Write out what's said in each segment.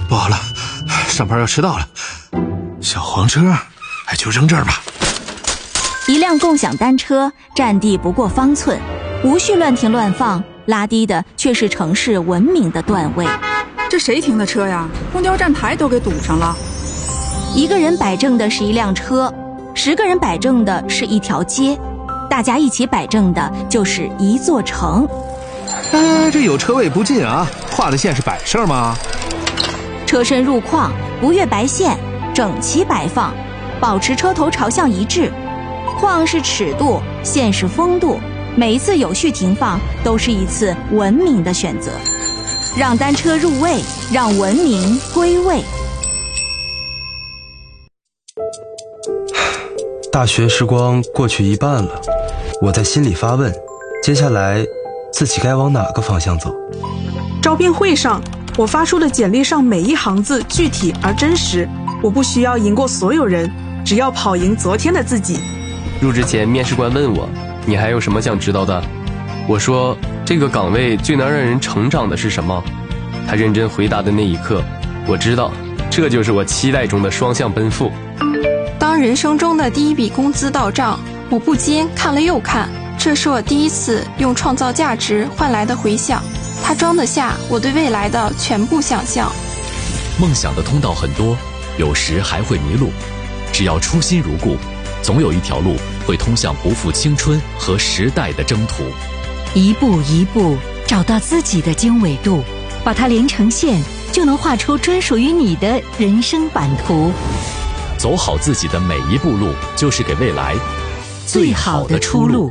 不好了，上班要迟到了。小黄车，就扔这儿吧。 一辆共享单车占地不过方寸，无序乱停乱放，拉低的却是城市文明的段位。 这谁停的车呀？公交站台都给堵上了。 一个人摆正的是一辆车，10个人摆正的是一条街，大家一起摆正的就是一座城。 这有车位不进啊，画的线是摆设吗？ 车身入框，不越白线，整齐摆放，保持车头朝向一致。框是尺度，线是风度，每一次有序停放都是一次文明的选择。让单车入位，让文明归位。 大学时光过去一半了，我在心里发问，接下来自己该往哪个方向走？ 招聘会上，我发出的简历上每一行字具体而真实，我不需要赢过所有人，只要跑赢昨天的自己。 入职前，面试官问我，你还有什么想知道的？我说，这个岗位最能让人成长的是什么？他认真回答的那一刻，我知道，这就是我期待中的双向奔赴。 当人生中的第一笔工资到账，我不禁看了又看，这是我第一次用创造价值换来的回响，它装得下我对未来的全部想象。 梦想的通道很多，有时还会迷路，只要初心如故，总有一条路会通向不负青春和时代的征途。 一步一步找到自己的经纬度，把它连成线，就能画出专属于你的人生版图。 走好自己的每一步路，就是给未来最好的出路。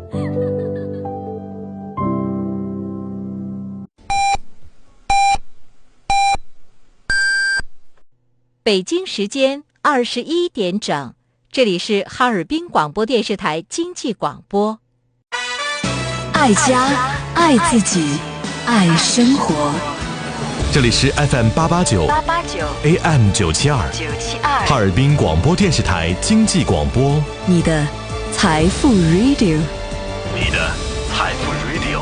北京时间21点整，这里是哈尔滨广播电视台经济广播。 爱家，爱自己，爱生活。 这里是 FM889 AM972 哈尔滨广播电视台经济广播， 你的财富 Radio， 你的财富 Radio。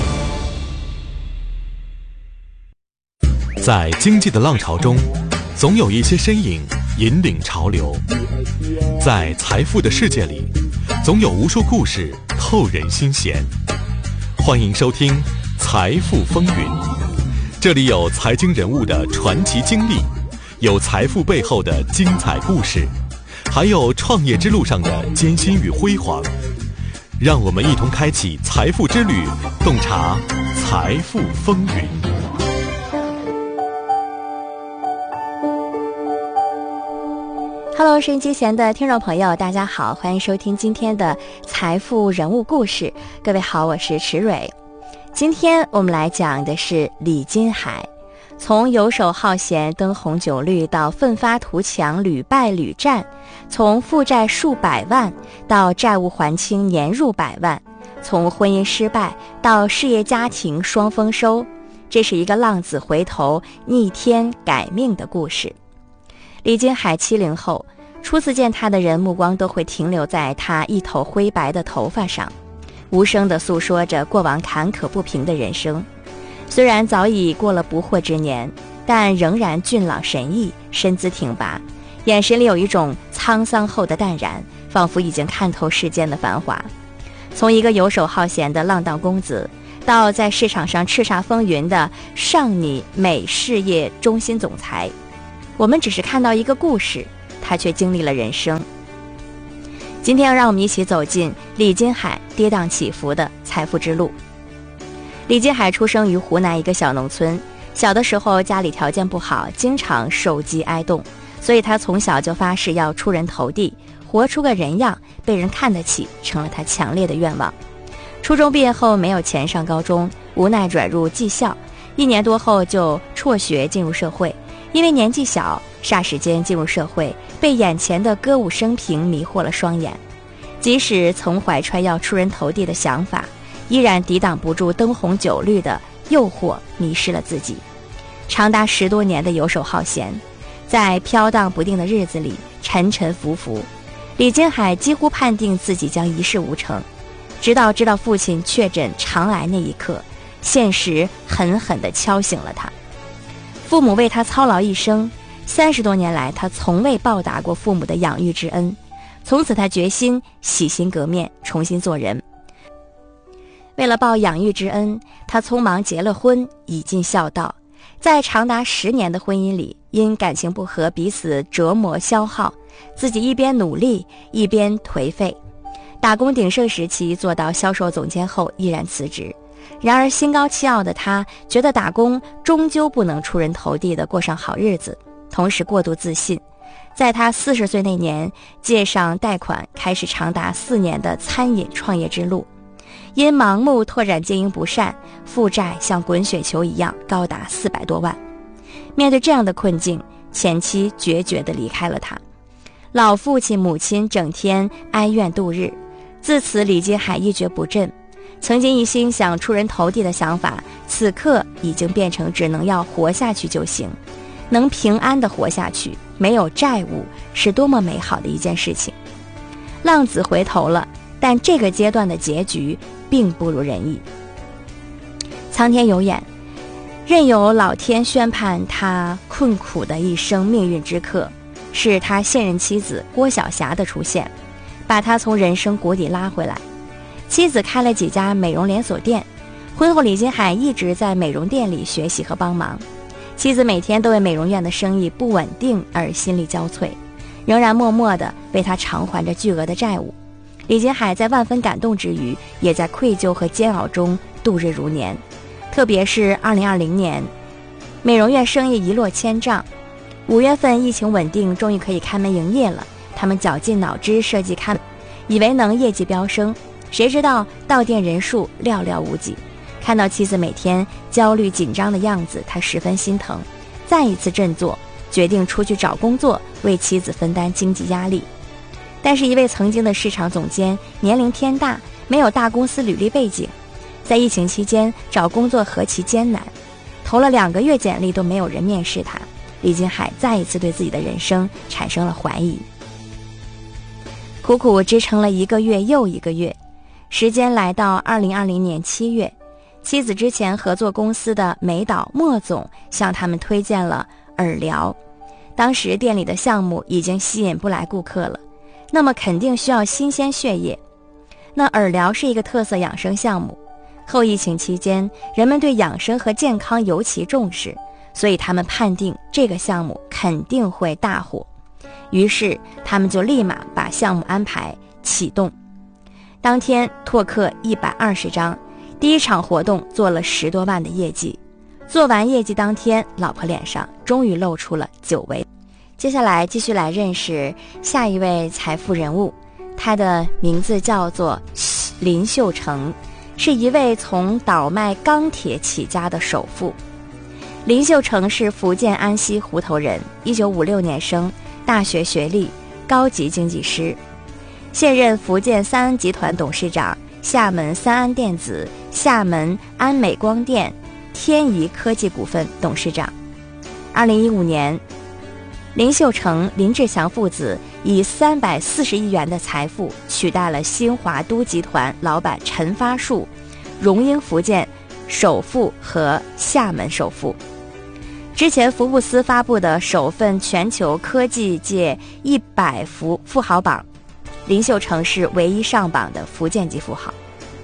在经济的浪潮中，总有一些身影引领潮流，在财富的世界里，总有无数故事透人心弦。欢迎收听《财富风云》，这里有财经人物的传奇经历，有财富背后的精彩故事，还有创业之路上的艰辛与辉煌。让我们一同开启财富之旅，洞察财富风云。 Hello， 收音机前的听众朋友，大家好，欢迎收听今天的财富人物故事。各位好，我是池蕊。今天我们来讲的是李金海，从游手好闲、灯红酒绿到奋发图强、屡败屡战，从负债数百万到债务还清年入百万，从婚姻失败到事业家庭双丰收，这是一个浪子回头、逆天改命的故事。李金海70后，初次见他的人目光都会停留在他一头灰白的头发上，无声地诉说着过往坎坷不平的人生。虽然早已过了不惑之年，但仍然俊朗神逸，身姿挺拔，眼神里有一种沧桑后的淡然，仿佛已经看透世间的繁华。从一个游手好闲的浪荡公子，到在市场上叱咤风云的上拟美事业中心总裁，我们只是看到一个故事，他却经历了人生。今天让我们一起走进李金海跌宕起伏的财富之路。李金海出生于湖南一个小农村，小的时候家里条件不好，经常受饥挨冻，所以他从小就发誓要出人头地，活出个人样，被人看得起，成了他强烈的愿望。初中毕业后没有钱上高中，无奈转入技校，1年多后就辍学进入社会。因为年纪小，霎时间进入社会，被眼前的歌舞升平迷惑了双眼。即使曾怀揣要出人头地的想法，依然抵挡不住灯红酒绿的诱惑，迷失了自己。长达10多年的游手好闲，在飘荡不定的日子里沉沉浮浮，李金海几乎判定自己将一事无成。直到知道父亲确诊肠癌那一刻，现实狠狠地敲醒了他。 父母为他操劳一生，30多年来他从未报答过父母的养育之恩。从此他决心洗心革面，重新做人。为了报养育之恩，他匆忙结了婚，以尽孝道。在长达10年的婚姻里，因感情不和，彼此折磨消耗，自己一边努力一边颓废。打工鼎盛时期做到销售总监后毅然辞职。然而心高气傲的他觉得打工终究不能出人头地地过上好日子，同时过度自信。在他40岁那年，借上贷款，开始长达4年的餐饮创业之路。因盲目拓展经营不善，负债像滚雪球一样高达400多万。面对这样的困境，前妻决绝地离开了他。老父亲母亲整天哀怨度日，自此李金海一蹶不振。曾经一心想出人头地的想法，此刻已经变成只能要活下去就行，能平安地活下去，没有债务，是多么美好的一件事情。浪子回头了，但这个阶段的结局并不如人意。苍天有眼，任由老天宣判他困苦的一生命运之刻，是他现任妻子郭晓霞的出现，把他从人生谷底拉回来。妻子开了几家美容连锁店，婚后李金海一直在美容店里学习和帮忙。妻子每天都为美容院的生意不稳定而心力交瘁，仍然默默地为他偿还着巨额的债务。李金海在万分感动之余，也在愧疚和煎熬中度日如年。特别是2020年，美容院生意一落千丈。5月份疫情稳定，终于可以开门营业了。他们绞尽脑汁设计开门，以为能业绩飙升，谁知道到店人数寥寥无几。看到妻子每天焦虑紧张的样子，他十分心疼，再一次振作，决定出去找工作，为妻子分担经济压力。但是一位曾经的市场总监年龄偏大，没有大公司履历背景，在疫情期间找工作何其艰难，投了2个月简历都没有人面试他。李金海再一次对自己的人生产生了怀疑，苦苦支撑了1个月又1个月。时间来到2020年7月，妻子之前合作公司的美导莫总向他们推荐了耳疗。当时店里的项目已经吸引不来顾客了，那么肯定需要新鲜血液。那耳疗是一个特色养生项目，后疫情期间人们对养生和健康尤其重视，所以他们判定这个项目肯定会大火，于是他们就立马把项目安排启动。当天拓客120张，第一场活动做了10多万的业绩。做完业绩当天，老婆脸上终于露出了久违。接下来继续来认识下一位财富人物，他的名字叫做林秀成，是一位从倒卖钢铁起家的首富。林秀成是福建安溪湖头人，1956年生，大学学历，高级经济师，现任福建三安集团董事长，厦门三安电子、厦门安美光电、天仪科技股份董事长。2015年，林秀成、林志强父子以340亿元的财富取代了新华都集团老板陈发树，荣膺福建首富和厦门首富。之前福布斯发布的首份全球科技界100富豪榜，林秀成是唯一上榜的福建籍富豪。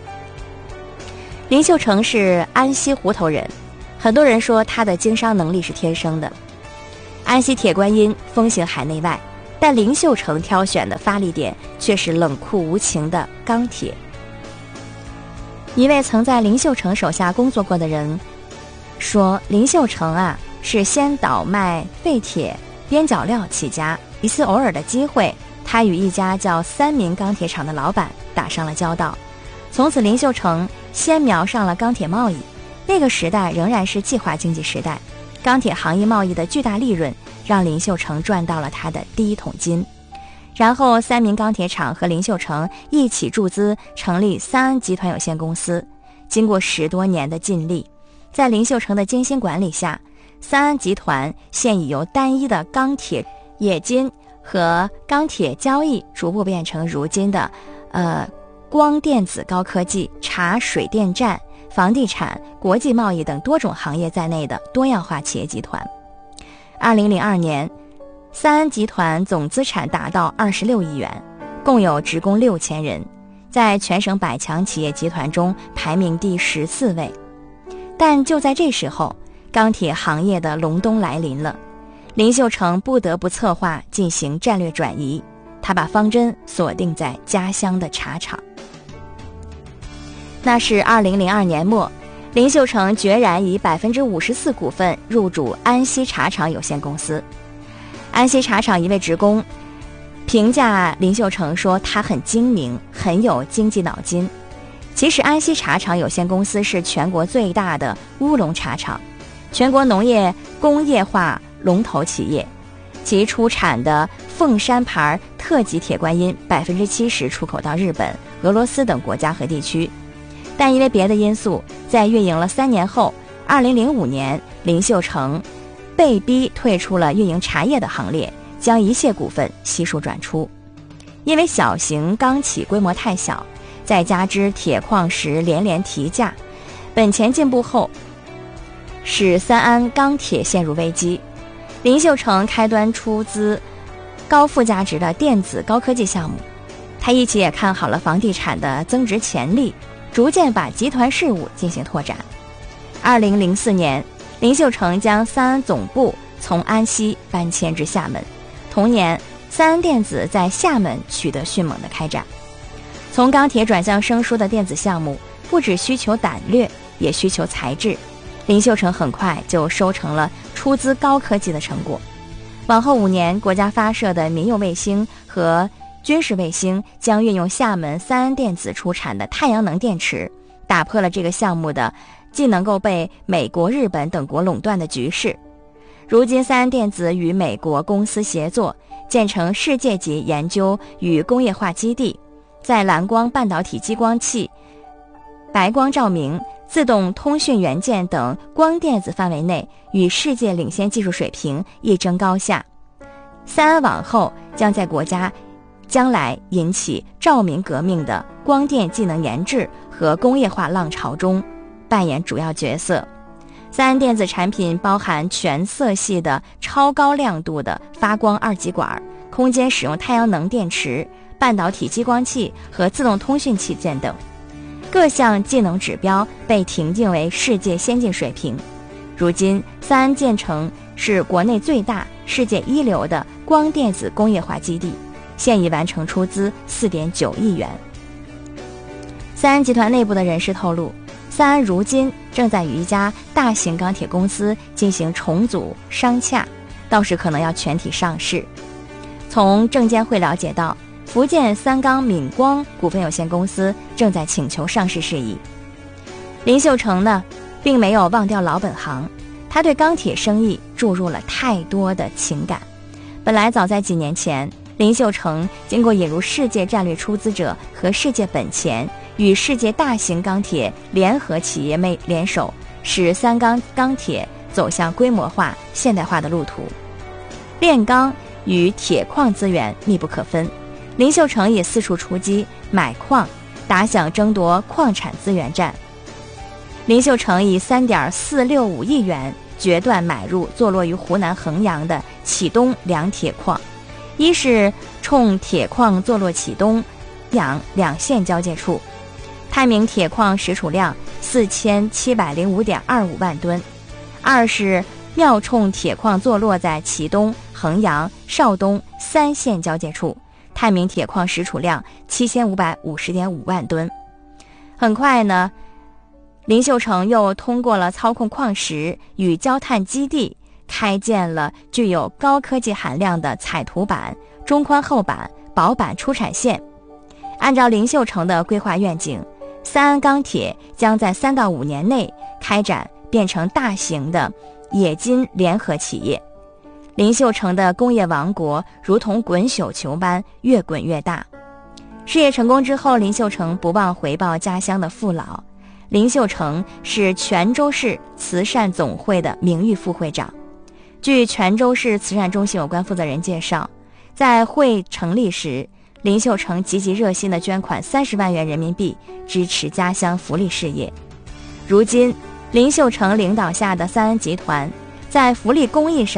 林秀成是安溪湖头人，很多人说他的经商能力是天生的。安溪铁观音风行海内外，但林秀成挑选的发力点却是冷酷无情的钢铁。一位曾在林秀成手下工作过的人说，林秀成啊，是先倒卖废铁边角料起家，一次偶尔的机会，他与一家叫三民钢铁厂的老板打上了交道。从此林秀成先瞄上了钢铁贸易，那个时代仍然是计划经济时代，钢铁行业贸易的巨大利润让林秀成赚到了他的第一桶金。然后三民钢铁厂和林秀成一起注资成立三安集团有限公司。经过10多年的尽力，在林秀成的精心管理下，三安集团现已由单一的钢铁冶金和钢铁交易逐步变成如今的光电子高科技、茶水电站、房地产、国际贸易等多种行业在内的多样化企业集团。 2002年，三安集团总资产达到26亿元，共有职工6000人，在全省100强企业集团中排名第14位。但就在这时候，钢铁行业的隆冬来临了，林秀成不得不策划进行战略转移，他把方针锁定在家乡的茶厂。那是2002年末，林秀成决然以54%股份入主安溪茶厂有限公司。安溪茶厂一位职工评价林秀成说，他很精明，很有经济脑筋。其实安溪茶厂有限公司是全国最大的乌龙茶厂，全国农业工业化龙头企业，其出产的凤山牌特级铁观音70%出口到日本、俄罗斯等国家和地区。但因为别的因素，在运营了3年后，2005年，林秀成被逼退出了运营茶叶的行列，将一切股份悉数转出。因为小型钢企规模太小，再加之铁矿石连连提价，本钱进步后，使三安钢铁陷入危机。林秀成开端出资高附加值的电子高科技项目，他一起也看好了房地产的增值潜力，逐渐把集团事务进行拓展。2004年，林秀成将三安总部从安溪搬迁至厦门，同年三安电子在厦门取得迅猛的开展。从钢铁转向生疏的电子项目，不只需求胆略，也需求才智。林秀成很快就收成了出资高科技的成果。往后5年，国家发射的民用卫星和军事卫星将运用厦门三安电子出产的太阳能电池，打破了这个项目的既能够被美国、日本等国垄断的局势。如今三安电子与美国公司协作，建成世界级研究与工业化基地，在蓝光半导体激光器、白光照明、自动通讯元件等光电子范围内与世界领先技术水平一争高下。三安往后将在国家将来引起照明革命的光电技能研制和工业化浪潮中扮演主要角色。三安电子产品包含全色系的超高亮度的发光二极管、空间使用太阳能电池、半导体激光器和自动通讯器件等，各项技能指标被评定为世界先进水平。如今三安建成是国内最大、世界一流的光电子工业化基地，现已完成出资4.9亿元。三安集团内部的人士透露，三安如今正在与一家大型钢铁公司进行重组商洽，到时可能要全体上市。从证监会了解到，福建三钢闽光股份有限公司正在请求上市事宜。林秀成呢，并没有忘掉老本行，他对钢铁生意注入了太多的情感。本来早在几年前，林秀成经过引入世界战略出资者和世界本钱，与世界大型钢铁联合企业联手，使三钢钢铁走向规模化、现代化的路途。炼钢与铁矿资源密不可分，林秀成也四处出击买矿，打响争夺矿产资源战。林秀成以3.465亿元决断买入坐落于湖南衡阳的启东两铁矿，一是冲铁矿坐落启东、阳两县交界处，泰明铁矿实储量4705.25万吨；二是妙冲铁矿坐落在启东、衡阳、邵东3县交界处，泰明铁矿实储量7550.5万吨。很快呢，林秀成又通过了操控矿石与焦炭基地，开建了具有高科技含量的采土板、中宽厚板、薄板出产线。按照林秀成的规划愿景，三安钢铁将在3到5年内开展变成大型的冶金联合企业。林秀成的工业王国如同滚雪球般越滚越大。事业成功之后，林秀成不忘回报家乡的父老。林秀成是泉州市慈善总会的名誉副会长。据泉州市慈善中心有关负责人介绍，在会成立时，林秀成积极热心地捐款30万元人民币，支持家乡福利事业。如今，林秀成领导下的三安集团在福利公益上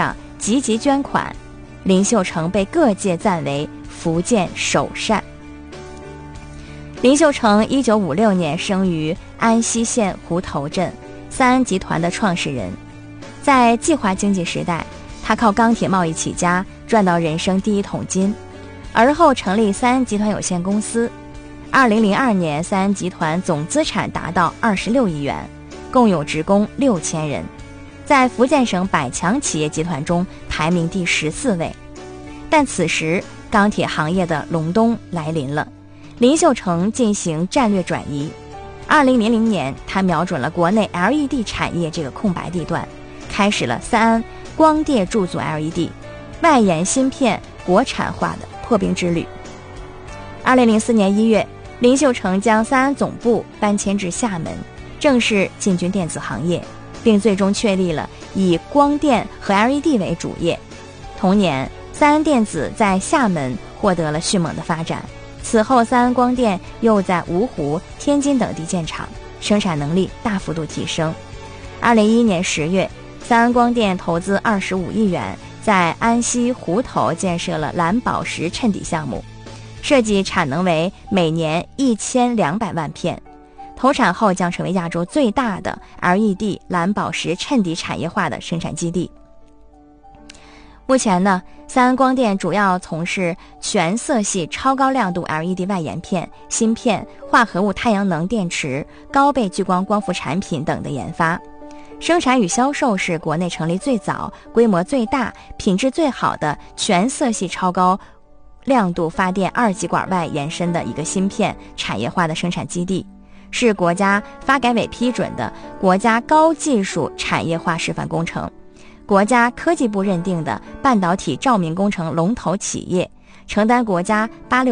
积极捐款，林秀成被各界赞为福建首善。林秀成1956年生于安溪县湖头镇，三安集团的创始人。在计划经济时代，他靠钢铁贸易起家，赚到人生第一桶金，而后成立三安集团有限公司。2002年，三安集团总资产达到26亿元，共有职工6000人，在福建省100强企业集团中排名第14位。但此时钢铁行业的隆冬来临了，林秀成进行战略转移。2000年，他瞄准了国内 LED 产业这个空白地段，开始了三安光电铸组 LED 外延芯片国产化的破冰之旅。2004年1月，林秀成将三安总部搬迁至厦门，正式进军电子行业，并最终确立了以光电和 LED 为主业。同年，三安电子在厦门获得了迅猛的发展，此后三安光电又在芜湖、天津等地建厂，生产能力大幅度提升。2011年10月，三安光电投资25亿元，在安溪湖头建设了蓝宝石衬底项目，设计产能为每年1200万片，投产后将成为亚洲最大的 LED 蓝宝石衬底产业化的生产基地。目前呢，三安光电主要从事全色系超高亮度 LED 外延片、芯片、化合物太阳能电池、高倍聚光光伏产品等的研发。生产与销售是国内成立最早、规模最大、品质最好的全色系超高亮度发电二极管外延伸的一个芯片产业化的生产基地，是国家发改委批准的国家高技术产业化示范工程，国家科技部认定的半导体照明工程龙头企业，承担国家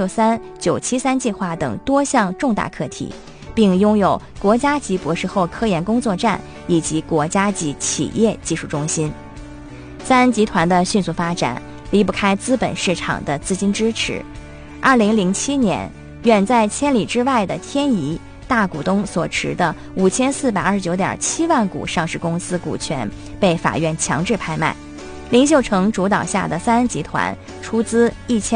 863、973计划等多项重大课题，并拥有国家级博士后科研工作站以及国家级企业技术中心。三安集团的迅速发展离不开资本市场的资金支持。2007年，远在千里之外的天仪大股东所持的5429.7万股上市公司股权被法院强制拍卖，林秀成主导下的三安集团出资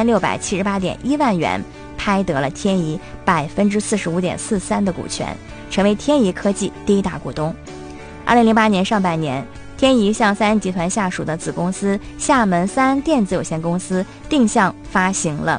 1678.1万元拍得了天仪45.43%的股权，成为天仪科技第一大股东。2008年上半年，天仪向三安集团下属的子公司厦门三安电子有限公司定向发行了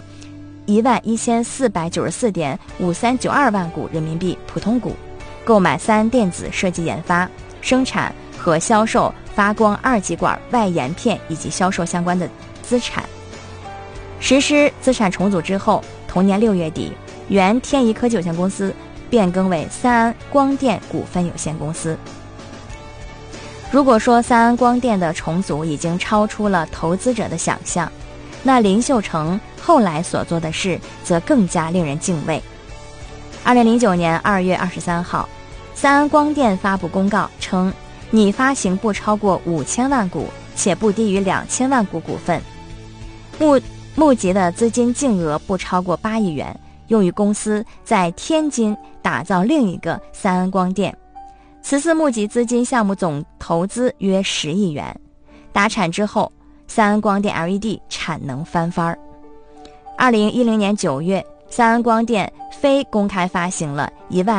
11494.5392万股人民币普通股，购买三安电子设计研发、生产和销售发光二极管外延片以及销售相关的资产。实施资产重组之后，同年6月底，原天仪科技有限公司变更为三安光电股份有限公司。如果说三安光电的重组已经超出了投资者的想象，那林秀成后来所做的事则更加令人敬畏。2009年2月23号，三安光电发布公告称，拟发行不超过5000万股且不低于2000万股股份，募集的资金净额不超过8亿元，用于公司在天津打造另一个三安光电。此次募集资金项目总投资约10亿元，达产之后，三安光电 LED 产能翻番。2010年9月，三安光电非公开发行了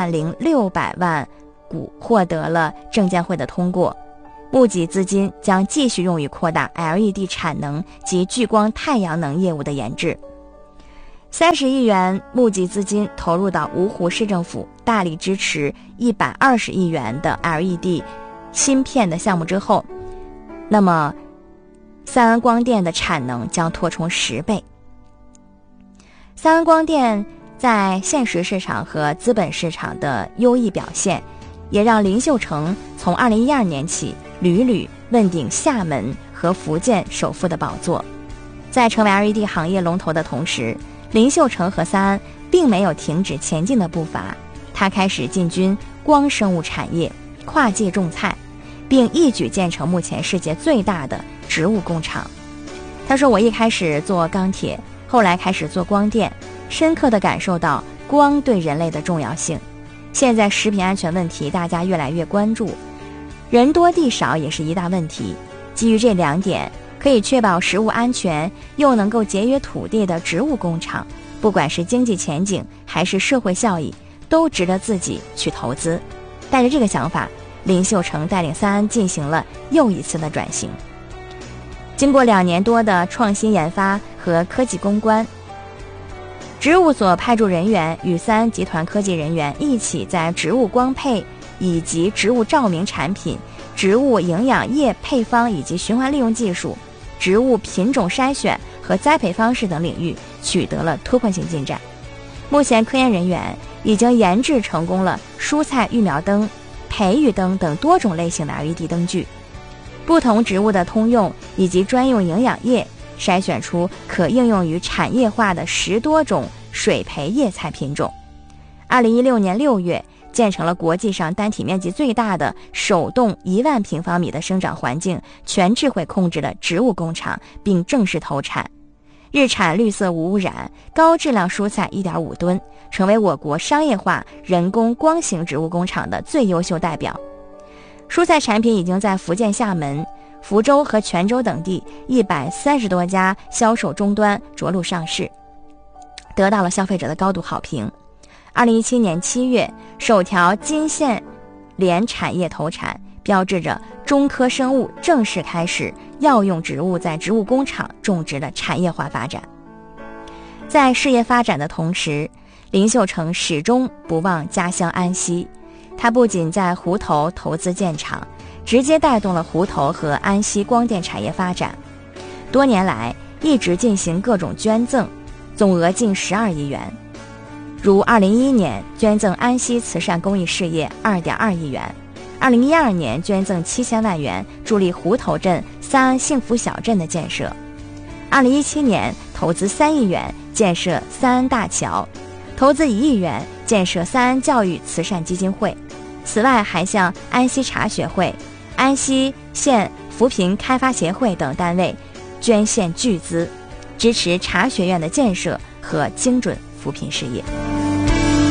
10600万股，获得了证监会的通过。募集资金将继续用于扩大 LED 产能及聚光太阳能业务的研制。30亿元募集资金投入到芜湖市政府大力支持120亿元的 LED 芯片的项目之后，那么三安光电的产能将扩充10倍。三安光电在现实市场和资本市场的优异表现，也让林秀成从2012年起屡屡问鼎厦门和福建首富的宝座。在成为 LED 行业龙头的同时，林秀成和三安并没有停止前进的步伐，他开始进军光生物产业，跨界种菜，并一举建成目前世界最大的植物工厂。他说，我一开始做钢铁，后来开始做光电，深刻地感受到光对人类的重要性。现在食品安全问题大家越来越关注，人多地少也是一大问题。基于这2点， 可以确保食物安全又能够节约土地的植物工厂，不管是经济前景还是社会效益，都值得自己去投资。带着这个想法，林秀成带领三安进行了又一次的转型。经过2年多的创新研发和科技攻关，植物所派驻人员与三安集团科技人员一起在植物光配以及植物照明产品、植物营养液配方以及循环利用技术、植物品种筛选和栽培方式等领域取得了突破性进展。目前科研人员已经研制成功了蔬菜育苗灯、培育灯等多种类型的 LED 灯具，不同植物的通用以及专用营养液，筛选出可应用于产业化的10多种水培叶菜品种。2016年6月，建成了国际上单体面积最大的手动1万平方米的生长环境全智慧控制的植物工厂，并正式投产，日产绿色无污染高质量蔬菜 1.5 吨，成为我国商业化人工光型植物工厂的最优秀代表。蔬菜产品已经在福建厦门、福州和泉州等地130多家销售终端着陆上市，得到了消费者的高度好评。2017年7月，首条金线莲产业投产，标志着中科生物正式开始药用植物在植物工厂种植的产业化发展。在事业发展的同时，林秀成始终不忘家乡安溪。他不仅在湖头投资建厂，直接带动了湖头和安溪光电产业发展。多年来一直进行各种捐赠，总额近12亿元。如2011年捐赠安溪慈善公益事业2.2亿元，2012年捐赠7000万元助力湖头镇三安幸福小镇的建设，2017年投资3亿元建设三安大桥，投资1亿元建设三安教育慈善基金会。此外还向安溪茶学会、安溪县扶贫开发协会等单位捐献巨资，支持茶学院的建设和精准扶贫事业。